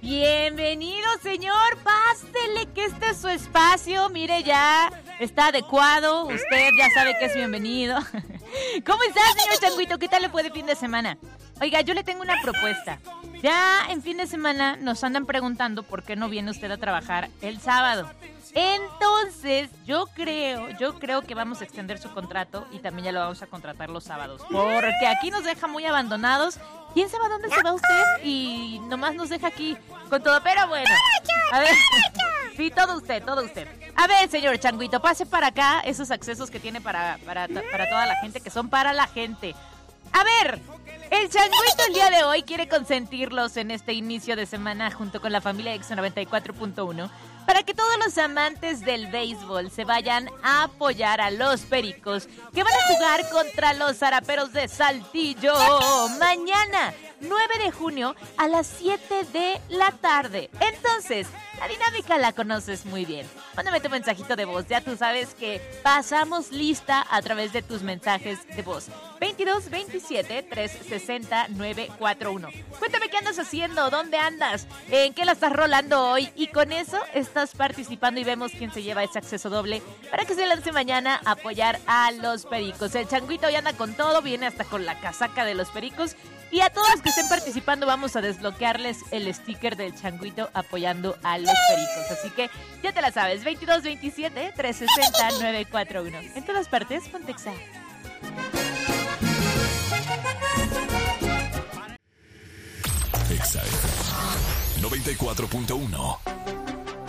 Bienvenido, señor. Pásele, que este es su espacio. Mire, ya está adecuado. Usted ya sabe que es bienvenido. ¿Cómo está, señor Changuito? ¿Qué tal le fue de fin de semana? Oiga, yo le tengo una propuesta. Ya en fin de semana nos andan preguntando por qué no viene usted a trabajar el sábado. Entonces, yo creo que vamos a extender su contrato y también ya lo vamos a contratar los sábados. Porque aquí nos deja muy abandonados. ¿Quién sabe a dónde se va usted? Y nomás nos deja aquí con todo. Pero bueno, a ver. Sí, todo usted. A ver, señor Changuito, pase para acá esos accesos que tiene para toda la gente, que son para la gente. A ver, el Changuito el día de hoy quiere consentirlos en este inicio de semana junto con la familia EXA 94.1 para que todos los amantes del béisbol se vayan a apoyar a los Pericos que van a jugar contra los Zaraperos de Saltillo mañana, 9 de junio a las 7 de la tarde. Entonces, la dinámica la conoces muy bien. Mándame tu mensajito de voz, ya tú sabes que pasamos lista a través de tus mensajes de voz. 22 27 360 941. Cuéntame qué andas haciendo, dónde andas, en qué la estás rolando hoy, y con eso estás participando y vemos quién se lleva ese acceso doble para que se lance mañana a apoyar a los Pericos. El Changuito hoy anda con todo, viene hasta con la casaca de los Pericos, y a todos los que estén participando vamos a desbloquearles el sticker del Changuito apoyando a los Pericos. Así que ya te la sabes, 22 27 360 941. En todas partes, Pontexa. Exa 94.1